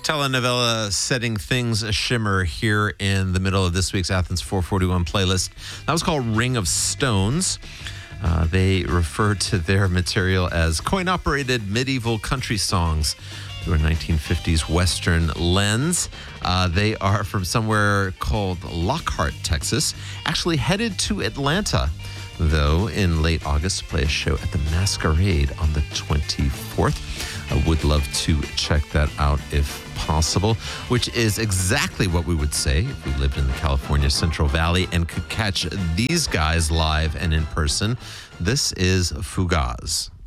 Telenovela setting things a shimmer here in the middle of this week's Athens 441 playlist. That was called Ring of Stones. They refer to their material as coin-operated medieval country songs through a 1950s Western lens. They are from somewhere called Lockhart, Texas, actually headed to Atlanta, though, in late August to play a show at the Masquerade on the 24th. I would love to check that out if possible, which is exactly what we would say if we lived in the California Central Valley and could catch these guys live and in person. This is Fugaz.